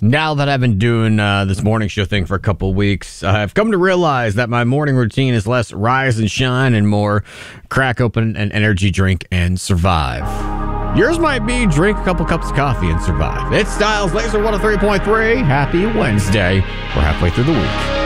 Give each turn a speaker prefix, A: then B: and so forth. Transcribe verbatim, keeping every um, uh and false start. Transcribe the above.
A: Now that I've been doing uh, this morning show thing for a couple of weeks, uh, I've come to realize that my morning routine is less rise and shine and more crack open an energy drink and survive. Yours might be drink a couple cups of coffee and survive. It's Styles Laser one oh three point three. Happy Wednesday. We're halfway through the week.